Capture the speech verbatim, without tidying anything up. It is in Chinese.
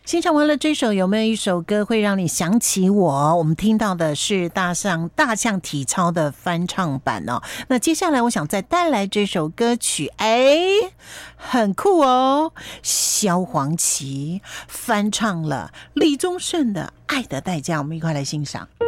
欣赏完了这首，有没有一首歌会让你想起我？我们听到的是大象大象体操的翻唱版哦。那接下来我想再带来这首歌曲，哎，很酷哦，萧煌奇翻唱了李宗盛的《爱的代价》，我们一块来欣赏。